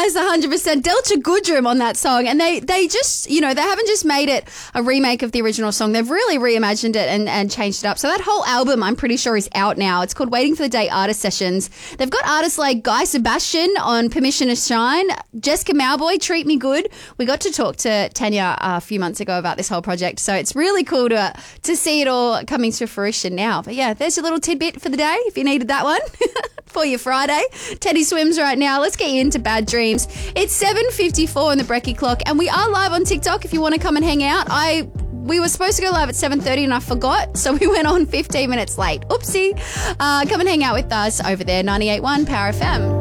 Yes, 100%. Delta Goodrem on that song. And they just, they haven't just made it a remake of the original song. They've really reimagined it and changed it up. So that whole album, I'm pretty sure, is out now. It's called Waiting for the Day Artist Sessions. They've got artists like Guy Sebastian on Permission to Shine, Jessica Mauboy, Treat Me Good. We got to talk to Tanya a few months ago about this whole project. So it's really cool to see it all coming to fruition now. But yeah, there's your little tidbit for the day if you needed that one for your Friday. Teddy Swims right now. Let's get you into Bad Dreams. It's 7:54 on the Brekkie clock, and we are live on TikTok if you want to come and hang out. We were supposed to go live at 7:30 and I forgot, so we went on 15 minutes late. Oopsie. Come and hang out with us over there, 98.1 Power FM.